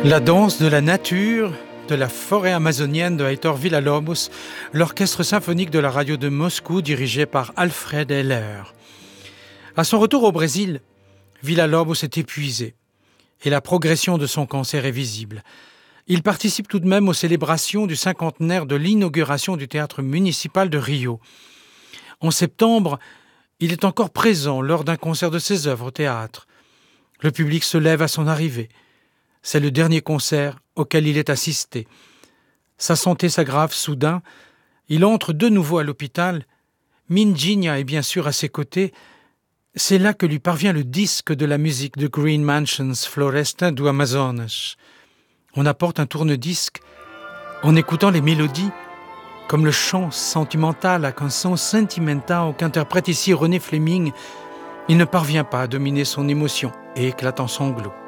La danse de la nature, de la forêt amazonienne de Heitor Villa-Lobos, l'orchestre symphonique de la radio de Moscou dirigé par Alfred Heller. À son retour au Brésil, Villa-Lobos est épuisé et la progression de son cancer est visible. Il participe tout de même aux célébrations du cinquantenaire de l'inauguration du théâtre municipal de Rio. En septembre, il est encore présent lors d'un concert de ses œuvres au théâtre. Le public se lève à son arrivée. C'est le dernier concert auquel il est assisté. Sa santé s'aggrave soudain. Il entre de nouveau à l'hôpital. Mindinha est bien sûr à ses côtés. C'est là que lui parvient le disque de la musique de Green Mansions Floresta do Amazonas. On apporte un tourne-disque. En écoutant les mélodies, comme le chant sentimental, la canção sentimental qu'interprète ici René Fleming, il ne parvient pas à dominer son émotion et éclate en sanglots.